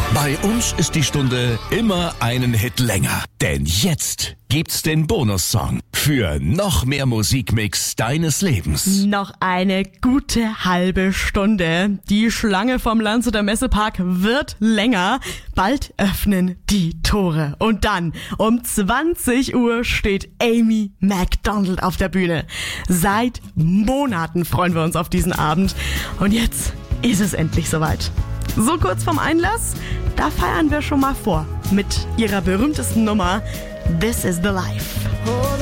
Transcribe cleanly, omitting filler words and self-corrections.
Bei uns ist die Stunde immer einen Hit länger. Denn jetzt gibt's den Bonussong für noch mehr Musikmix deines Lebens. Noch eine gute halbe Stunde. Die Schlange vom Landshuter Messepark wird länger. Bald öffnen die Tore. Und dann um 20 Uhr steht Amy Macdonald auf der Bühne. Seit Monaten freuen wir uns auf diesen Abend. Und jetzt ist es endlich soweit. So kurz vorm Einlass, da feiern wir schon mal vor mit ihrer berühmtesten Nummer This is the Life.